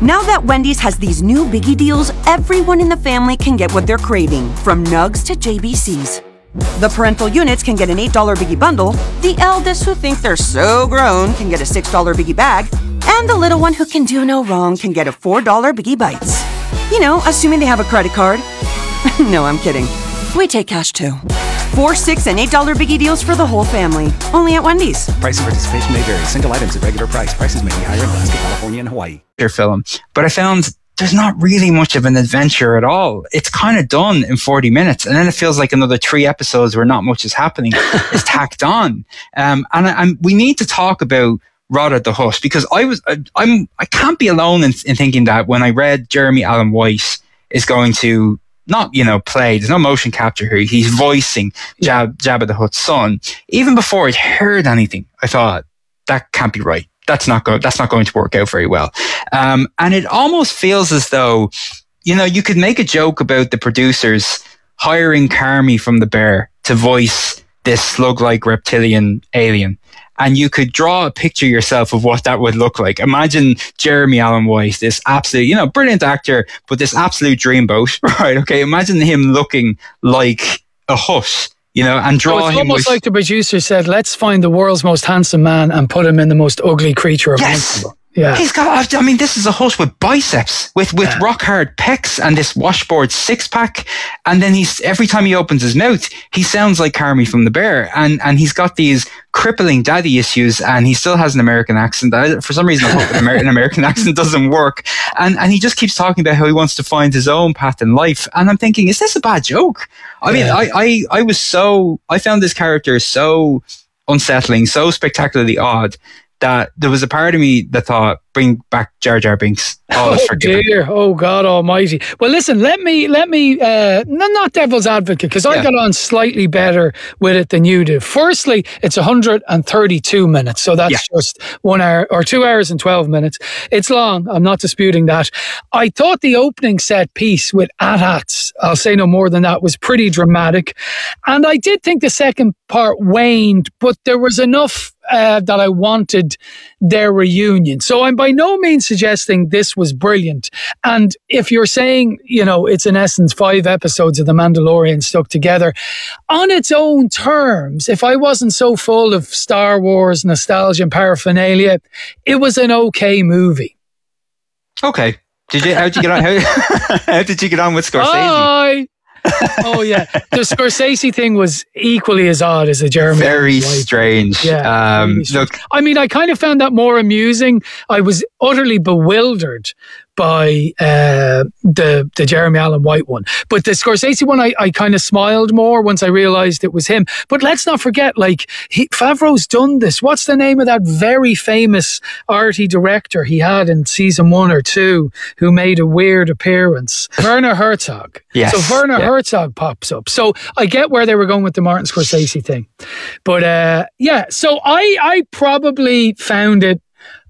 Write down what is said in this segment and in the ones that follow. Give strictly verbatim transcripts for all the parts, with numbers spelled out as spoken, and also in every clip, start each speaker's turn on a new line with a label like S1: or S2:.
S1: Now that Wendy's has these new biggie deals, everyone in the family can get what they're craving, from nugs to J B Cs. The parental units can get an eight dollar biggie bundle, the eldest who think they're so grown can get a six dollar biggie bag, and the little one who can do no wrong can get a four dollar biggie bites. You know, assuming they have a credit card. No, I'm kidding. We take cash too. Four, six, and eight dollar biggie deals for the whole family. Only at Wendy's.
S2: Price and participation may vary. Single items at regular price. Prices may be higher in Alaska, California, and Hawaii.
S3: Your film, but I found there's not really much of an adventure at all. It's kind of done in forty minutes, and then it feels like another three episodes where not much is happening is tacked on. Um, and I, I'm, we need to talk about Rodder the Hutt, because I was, I, I'm, I can't be alone in, in thinking that when I read Jeremy Allen White is going to not, you know, play, there's no motion capture here, he's voicing Jab, Jabba the Hutt's son. Even before I'd heard anything, I thought, that can't be right. That's not going, that's not going to work out very well. Um, and it almost feels as though, you know, you could make a joke about the producers hiring Carmy from The Bear to voice this slug-like reptilian alien. And you could draw a picture yourself of what that would look like. Imagine Jeremy Allen White, this absolute, you know, brilliant actor, but this absolute dreamboat, right? Okay, imagine him looking like a Hutt, you know, and draw
S4: so it's
S3: him
S4: almost
S3: with,
S4: like the producer said, let's find the world's most handsome man and put him in the most ugly creature
S3: yes.
S4: imaginable. Yeah.
S3: He's got, I mean, this is a Hutt with biceps, with, with yeah. rock hard pecs and this washboard six pack. And then he's, every time he opens his mouth, he sounds like Carmy from The Bear. And, and he's got these crippling daddy issues, and he still has an American accent. I, for some reason, I hope an American, American accent doesn't work. And, and he just keeps talking about how he wants to find his own path in life. And I'm thinking, is this a bad joke? I mean, yeah. I, I, I was so, I found this character so unsettling, so spectacularly odd, that there was a part of me that thought, bring back Jar Jar Binks.
S4: Oh, oh dear. Oh, God almighty. Well, listen, let me, let me, uh, not devil's advocate, because I yeah. got on slightly better with it than you did. Firstly, it's one hundred thirty-two minutes. So that's yeah. just one hour or two hours and twelve minutes. It's long. I'm not disputing that. I thought the opening set piece with A T A Ts, I'll say no more than that, was pretty dramatic. And I did think the second part waned, but there was enough uh, that I wanted their reunion. So I'm by no means suggesting this was brilliant. And if you're saying, you know, it's in essence five episodes of The Mandalorian stuck together on its own terms, if I wasn't so full of Star Wars nostalgia and paraphernalia, it was an okay movie.
S3: Okay. Did you, how did you get on? How, how did you get on with Scorsese?
S4: Hi. Oh yeah, the Scorsese thing was equally as odd as a Jeremy.
S3: Very strange.
S4: Yeah.
S3: Um,
S4: really strange.
S3: Look,
S4: I mean, I kind of found that more amusing. I was utterly bewildered by uh, the the Jeremy Allen White one, but the Scorsese one, I, I kind of smiled more once I realised it was him. But let's not forget, like he, Favreau's done this. What's the name of that very famous arty director he had in season one or two who made a weird appearance? Werner Herzog.
S3: Yes.
S4: So Werner
S3: yeah.
S4: Herzog pops up. So I get where they were going with the Martin Scorsese thing, but uh, yeah. So I I probably found it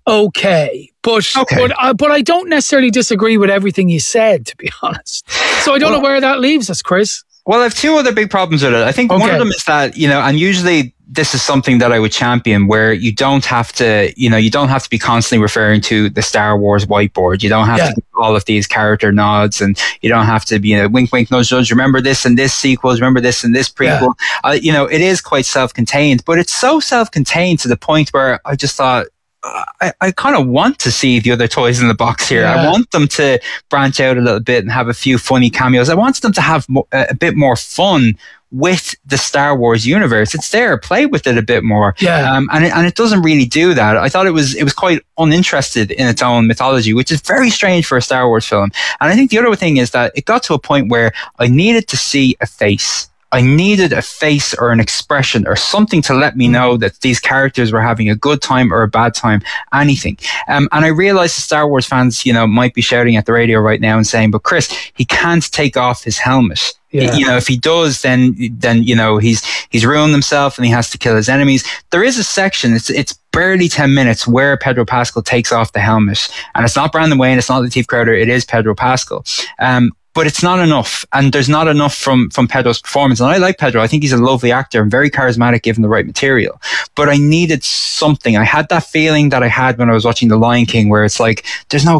S4: okay, but
S3: okay.
S4: but, uh, but I don't necessarily disagree with everything you said, to be honest. So I don't well, know where that leaves us, Chris.
S3: Well, I have two other big problems with it. I think okay. one of them is that, you know, and usually this is something that I would champion, where you don't have to, you know, you don't have to be constantly referring to the Star Wars whiteboard. You don't have yeah. to do all of these character nods, and you don't have to be, you know, wink, wink, nudge, nudge. Remember this and this sequels. Remember this and this prequel. Yeah. Uh, you know, it is quite self-contained, but it's so self-contained to the point where I just thought, I, I kind of want to see the other toys in the box here. Yeah. I want them to branch out a little bit and have a few funny cameos. I want them to have mo- a bit more fun with the Star Wars universe. It's there, play with it a bit more.
S4: Yeah.
S3: Um, and it, and it doesn't really do that. I thought it was it was quite uninterested in its own mythology, which is very strange for a Star Wars film. And I think the other thing is that it got to a point where I needed to see a face. I needed a face or an expression or something to let me know that these characters were having a good time or a bad time, anything. Um, and I realized the Star Wars fans, you know, might be shouting at the radio right now and saying, but Chris, he can't take off his helmet. Yeah. You know, if he does, then, then, you know, he's, he's ruined himself and he has to kill his enemies. There is a section, it's, it's barely ten minutes where Pedro Pascal takes off the helmet, and it's not Brandon Wayne, it's not Lateef Crowder, it is Pedro Pascal. Um, But it's not enough, and there's not enough from, from Pedro's performance. And I like Pedro. I think he's a lovely actor and very charismatic given the right material. But I needed something. I had that feeling that I had when I was watching The Lion King, where it's like, there's no